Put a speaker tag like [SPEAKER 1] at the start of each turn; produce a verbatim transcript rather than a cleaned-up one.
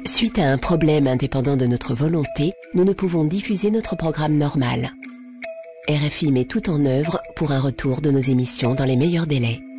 [SPEAKER 1] Suite à un problème indépendant de notre volonté, nous ne pouvons diffuser notre programme normal. R F I met tout en œuvre pour un retour de nos émissions dans les meilleurs délais.